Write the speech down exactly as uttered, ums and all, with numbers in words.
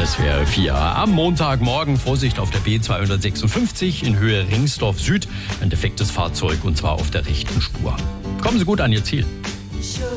S W R vier. Am Montagmorgen Vorsicht auf der B zweihundertsechsundfünfzig in Höhe Ringsdorf Süd. Ein defektes Fahrzeug und zwar auf der rechten Spur. Kommen Sie gut an Ihr Ziel.